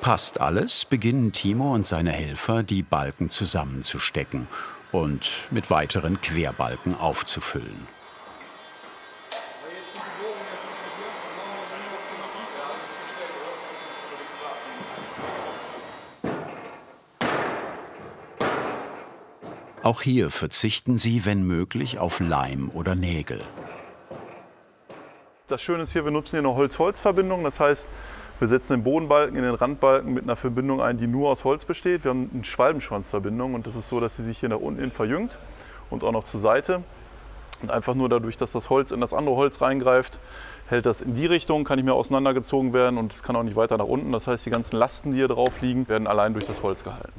Passt alles, beginnen Timo und seine Helfer, die Balken zusammenzustecken und mit weiteren Querbalken aufzufüllen. Auch hier verzichten sie, wenn möglich, auf Leim oder Nägel. Das Schöne ist hier, wir nutzen hier eine Holz-Holz-Verbindung. Das heißt, wir setzen den Bodenbalken in den Randbalken mit einer Verbindung ein, die nur aus Holz besteht. Wir haben eine Schwalbenschwanzverbindung und das ist so, dass sie sich hier nach unten hin verjüngt und auch noch zur Seite. Und einfach nur dadurch, dass das Holz in das andere Holz reingreift, hält das in die Richtung, kann nicht mehr auseinandergezogen werden und es kann auch nicht weiter nach unten. Das heißt, die ganzen Lasten, die hier drauf liegen, werden allein durch das Holz gehalten.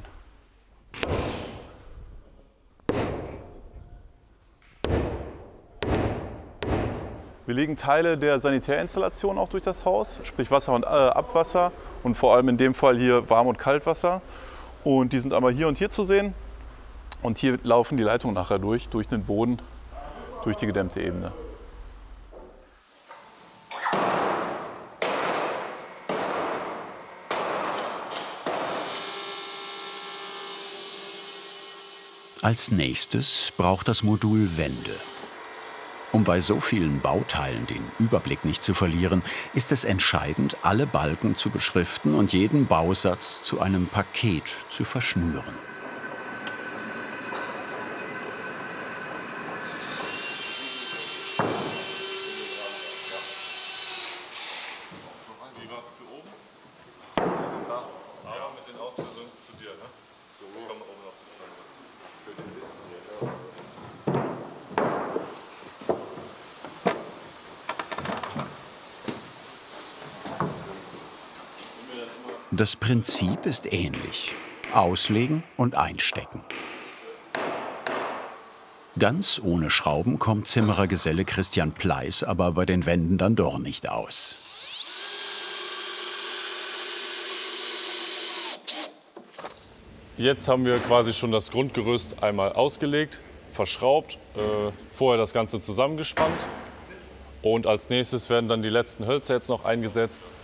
Wir legen Teile der Sanitärinstallation auch durch das Haus, sprich Wasser und Abwasser und vor allem in dem Fall hier Warm- und Kaltwasser. Und die sind einmal hier und hier zu sehen. Und hier laufen die Leitungen nachher durch den Boden, durch die gedämmte Ebene. Als nächstes braucht das Modul Wände. Um bei so vielen Bauteilen den Überblick nicht zu verlieren, ist es entscheidend, alle Balken zu beschriften und jeden Bausatz zu einem Paket zu verschnüren. Das Prinzip ist ähnlich: Auslegen und einstecken. Ganz ohne Schrauben kommt Zimmerergeselle Christian Pleiss aber bei den Wänden dann doch nicht aus. Jetzt haben wir quasi schon das Grundgerüst einmal ausgelegt, verschraubt, vorher das Ganze zusammengespannt. Und als nächstes werden dann die letzten Hölzer jetzt noch eingesetzt.